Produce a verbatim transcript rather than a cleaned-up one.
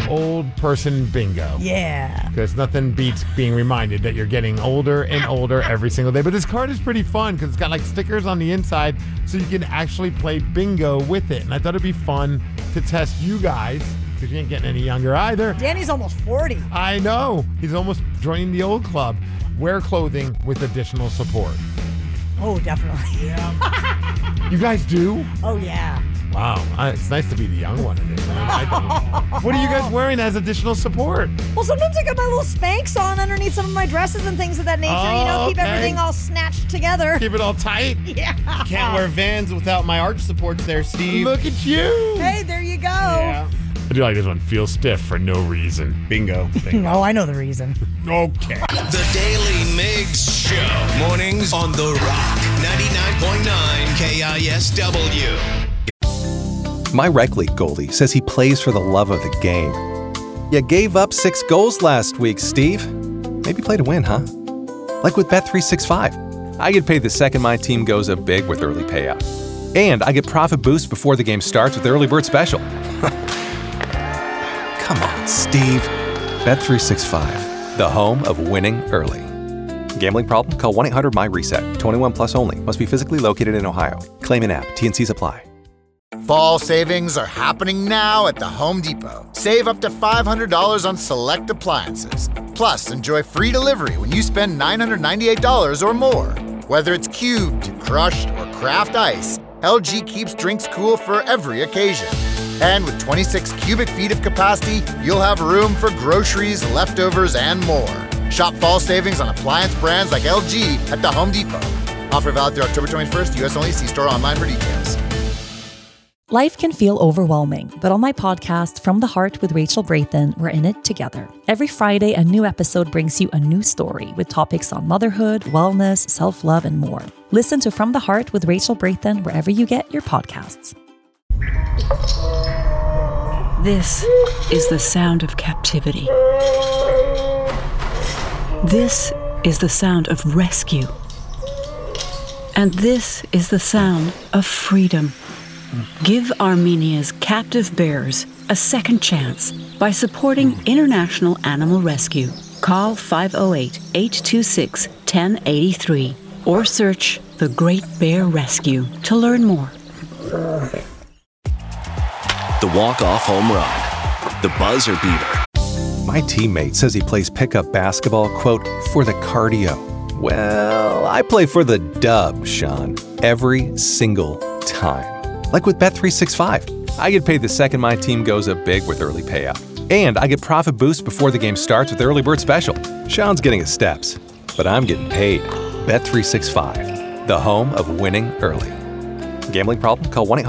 old person bingo. Yeah. Because nothing beats being reminded that you're getting older and older every single day. But this card is pretty fun because it's got like stickers on the inside so you can actually play bingo with it. And I thought it'd be fun to test you guys because you ain't getting any younger either. Danny's almost forty. I know. He's almost joining the old club. Wear clothing with additional support. Oh, definitely. Yeah. You guys do? Oh, yeah. Wow. I, it's nice to be the young one in this. I, I don't. What are you guys wearing as additional support? Well, sometimes I got my little Spanx on underneath some of my dresses and things of that nature. Oh, you know, keep okay. everything all snatched together. Keep it all tight? Yeah. Can't wear Vans without my arch supports there, Steve. Look at you. Hey, there you go. Yeah. I do like this one. Feel stiff for no reason. Bingo. Oh, I know the reason. Okay. The Daily Migs Show. Mornings on The Rock. ninety-nine point nine K I S W. My rec league goalie says he plays for the love of the game. You gave up six goals last week, Steve. Maybe play to win, huh? Like with Bet three sixty-five. I get paid the second my team goes up big with early payout. And I get profit boost before the game starts with the early bird special. Come on, Steve. Bet three sixty-five, the home of winning early. Gambling problem? Call one eight hundred M Y reset. twenty-one plus only. Must be physically located in Ohio. Claim in app. T N Cs apply. Fall savings are happening now at the Home Depot. Save up to five hundred dollars on select appliances. Plus, enjoy free delivery when you spend nine hundred ninety-eight dollars or more. Whether it's cubed, crushed, or craft ice, L G keeps drinks cool for every occasion. And with twenty-six cubic feet of capacity, you'll have room for groceries, leftovers, and more. Shop fall savings on appliance brands like L G at the Home Depot. Offer valid through October twenty-first, U S only. See store online for details. Life can feel overwhelming, but on my podcast, From the Heart with Rachel Brathen, we're in it together. Every Friday, a new episode brings you a new story with topics on motherhood, wellness, self-love, and more. Listen to From the Heart with Rachel Brathen wherever you get your podcasts. This is the sound of captivity. This is the sound of rescue. And this is the sound of freedom. Give Armenia's captive bears a second chance by supporting International Animal Rescue. Call five oh eight, eight two six, one oh eight three or search The Great Bear Rescue to learn more. The walk-off home run. The buzzer beater. My teammate says he plays pickup basketball, quote, for the cardio. Well, I play for the dub, Sean, every single time. Like with Bet three sixty-five. I get paid the second my team goes up big with early payout. And I get profit boost before the game starts with the early bird special. Sean's getting his steps, but I'm getting paid. Bet three sixty-five, the home of winning early. Gambling problem? Call one eight hundred